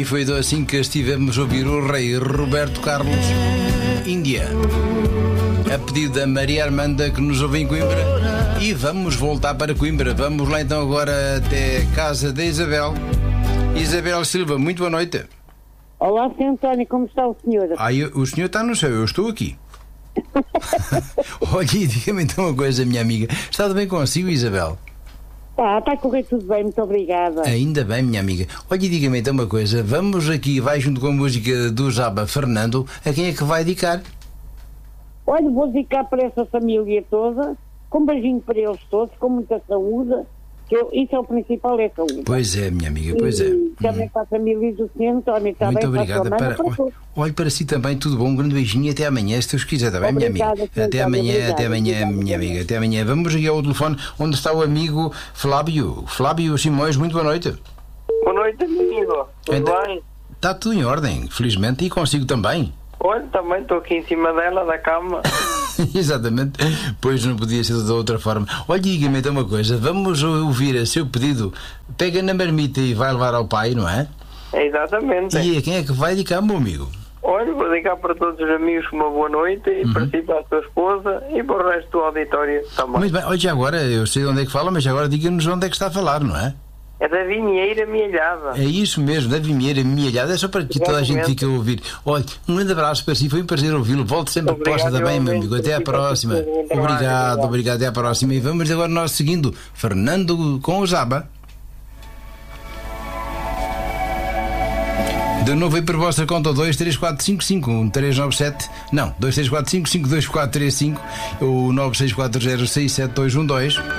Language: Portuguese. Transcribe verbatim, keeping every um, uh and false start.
foi assim que estivemos a ouvir o rei Roberto Carlos, Índia, a pedido da Maria Armanda, que nos ouve em Coimbra. E vamos voltar para Coimbra. Vamos lá então agora até a casa da Isabel. Isabel Silva, muito boa noite. Olá, senhor António, como está o senhor? Ah, eu, o senhor está no céu, eu estou aqui. Olha, diga-me então uma coisa, minha amiga. Está tudo bem consigo, Isabel? Tá, está a correr tudo bem, muito obrigada. Ainda bem, minha amiga. Olha, diga-me então uma coisa. Vamos aqui, vai junto com a música do Jaba Fernando. A quem é que vai dedicar? Olha, vou dedicar para essa família toda, com um beijinho para eles todos, com muita saúde, que eu, isso é o principal, é saúde. Pois é, minha amiga, pois é. E também hum. para a família do senhor António, está muito bem? Obrigada. Para, para olha, olha, para si também, tudo bom, um grande beijinho e até amanhã, se Deus quiser, está bem, minha amiga? Obrigada, até amanhã, obrigada, até amanhã, obrigada, minha obrigada. amiga, até amanhã. Vamos aqui ao telefone, onde está o amigo Flávio. Flávio Simões, muito boa noite. Boa noite, amigo. Tudo Ainda... bem? Está tudo em ordem, felizmente, e consigo também. Olha, também estou aqui em cima dela, da cama. Exatamente, pois não podia ser de outra forma. Olha, diga-me então uma coisa, vamos ouvir a seu pedido. Pega na marmita e vai levar ao pai, não é? É exatamente. E a quem é que vai dedicar, meu amigo? Olha, vou dedicar para todos os amigos uma boa noite, e Uhum. para si, para a sua esposa e para o resto do auditório também. Muito bem, olha, já agora, eu sei de onde é que fala, mas já agora diga-nos onde é que está a falar, não é? É da Vinheira Mielhada. É isso mesmo, da Vimieira Mielhada, é só para que toda a gente fique a ouvir. Olha, um grande abraço para si, foi um prazer ouvi-lo. Volte sempre a posta também, meu amigo. Até à próxima. Obrigado, obrigado, até à próxima. E vamos agora nós seguindo Fernando com o Jaba. De novo aí por vossa conta, dois três quatro cinco cinco um três nove sete, não, dois três quatro cinco cinco dois quatro três cinco, o nove seis quatro zero seis sete dois um dois.